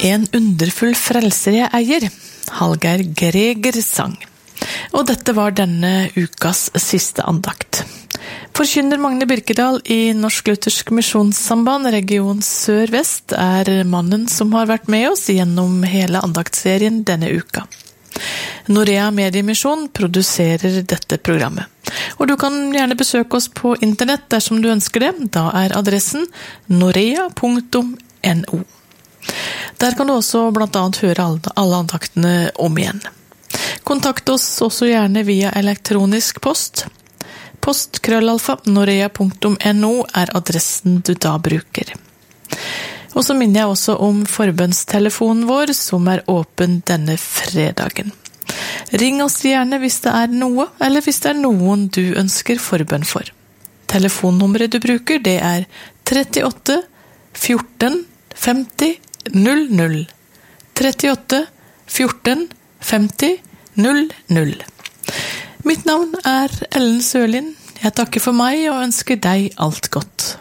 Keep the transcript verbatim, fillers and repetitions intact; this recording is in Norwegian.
En underfull frelser jeg eier, Hallgeir Greger sang. Og dette var denne ukas siste andakt. Forkynner Magne Birkedal i Norsk Luthersk Misjonssamband, region Sør-Vest, er mannen som har vært med oss gjennom hele andaktsserien denne uka. Norea Mediemisjon produserer dette programmet. Og du kan gjerne besøke oss på internett dersom du ønsker det. Da er adressen norea punktum no. Der kan du også blant annet høre alle andaktene om igjen. Kontakt oss også gjerne via elektronisk post. Post krøllalfa norea punktum no er adressen du da bruker. Og så minner jeg også om forbønnstelefonen vår, som er åpen denne fredagen. Ring oss gjerne hvis det er noe, eller hvis det er noen du ønsker forbønn for. Telefonnummeret du bruker, det er trettiåtte fjorten femti null null. trettiåtte fjorten femti null null. Mitt navn er Ellen Sørlin. Jeg takker for meg og ønsker deg alt godt.